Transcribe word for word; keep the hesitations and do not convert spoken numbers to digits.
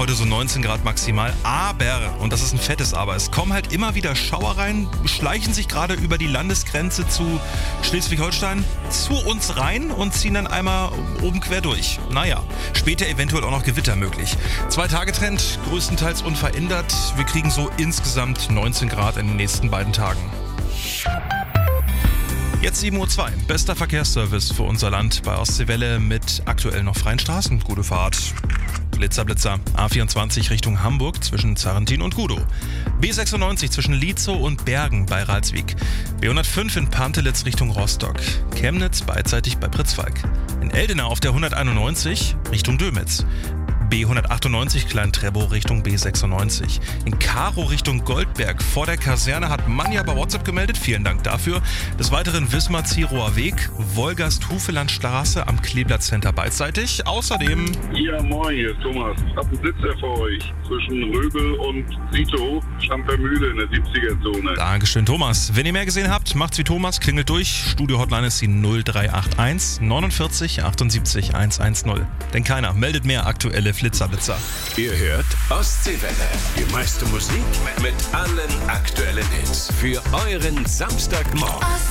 heute so neunzehn Grad maximal. Aber, und das ist ein fettes Aber, es kommen halt immer wieder Schauer rein, schleichen sich gerade über die Landesgrenze zu Schleswig-Holstein zu uns rein und ziehen dann einmal oben quer durch. Naja, später eventuell auch noch Gewitter möglich. Zwei-Tage-Trend, größtenteils unverändert. Wir kriegen so insgesamt neunzehn Grad in den nächsten beiden Tagen. Jetzt sieben Uhr zwei. Bester Verkehrsservice für unser Land bei Ostseewelle mit aktuell noch freien Straßen. Gute Fahrt. Blitzer, Blitzer. A vierundzwanzig Richtung Hamburg zwischen Zarrentin und Gudow. B sechsundneunzig zwischen Lietzow und Bergen bei Ralswiek. B hundertfünf in Pantelitz Richtung Rostock. Chemnitz beidseitig bei Pritzwalk. In Eldena auf der hunderteinundneunzig Richtung Dömitz. B hundertachtundneunzig Klein-Trebow Richtung B sechsundneunzig. In Karow Richtung Goldberg vor der Kaserne hat Manja bei WhatsApp gemeldet. Vielen Dank dafür. Des Weiteren Wismar-Zierower Weg, Wolgast-Hufelandstraße am Kleeblatt Center beidseitig. Außerdem... Ja, moin, hier ist Thomas. Ich hab einen Blitzer für euch. Zwischen Röbel und Zito, Schampermühle in der siebziger-Zone. Dankeschön, Thomas. Wenn ihr mehr gesehen habt, macht's wie Thomas, klingelt durch. Studio-Hotline ist die null drei acht eins neunundvierzig achtundsiebzig hundertzehn. Denn keiner meldet mehr aktuelle Flitzer, Blitzer. Ihr hört Ostseewelle. Die meiste Musik mit allen aktuellen Hits. Für euren Samstagmorgen.